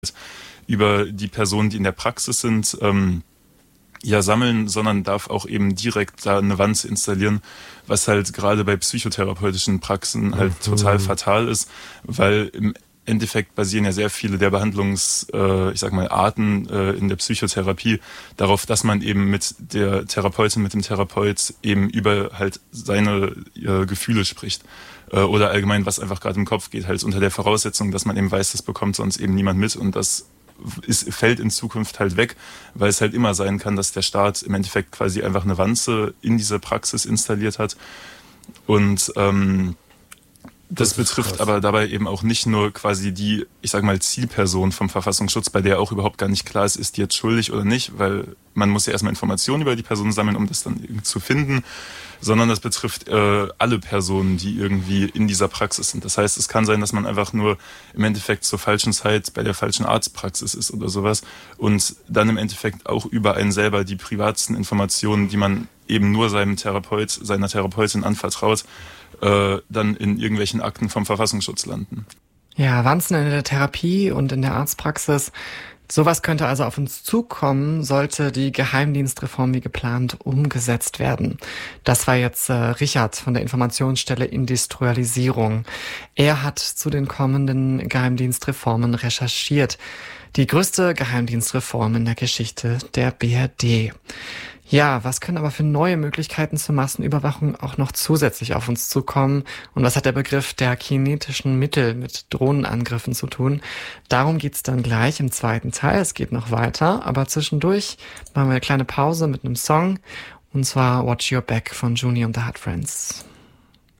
über die Personen, die in der Praxis sind, sammeln, sondern darf auch eben direkt da eine Wanze installieren, was halt gerade bei psychotherapeutischen Praxen halt total fatal ist, weil im Endeffekt basieren ja sehr viele der Arten in der Psychotherapie darauf, dass man eben mit der Therapeutin, mit dem Therapeut eben über halt seine Gefühle spricht. Oder allgemein, was einfach gerade im Kopf geht, halt unter der Voraussetzung, dass man eben weiß, das bekommt sonst eben niemand mit und das fällt in Zukunft halt weg, weil es halt immer sein kann, dass der Staat im Endeffekt quasi einfach eine Wanze in diese Praxis installiert hat. Und das betrifft krass. Aber dabei eben auch nicht nur quasi die, Zielperson vom Verfassungsschutz, bei der auch überhaupt gar nicht klar ist die jetzt schuldig oder nicht, weil man muss ja erstmal Informationen über die Person sammeln, um das dann irgendwie zu finden, sondern das betrifft alle Personen, die irgendwie in dieser Praxis sind. Das heißt, es kann sein, dass man einfach nur im Endeffekt zur falschen Zeit bei der falschen Arztpraxis ist oder sowas und dann im Endeffekt auch über einen selber die privatsten Informationen, die man eben nur seinem Therapeut, seiner Therapeutin anvertraut, dann in irgendwelchen Akten vom Verfassungsschutz landen. Ja, Wanzen in der Therapie und in der Arztpraxis. Sowas könnte also auf uns zukommen, sollte die Geheimdienstreform wie geplant umgesetzt werden. Das war jetzt Richard von der Informationsstelle Industrialisierung. Er hat zu den kommenden Geheimdienstreformen recherchiert. Die größte Geheimdienstreform in der Geschichte der BRD. Ja, was können aber für neue Möglichkeiten zur Massenüberwachung auch noch zusätzlich auf uns zukommen? Und was hat der Begriff der kinetischen Mittel mit Drohnenangriffen zu tun? Darum geht's dann gleich im zweiten Teil. Es geht noch weiter, aber zwischendurch machen wir eine kleine Pause mit einem Song. Und zwar Watch Your Back von Juni und the Hot Friends.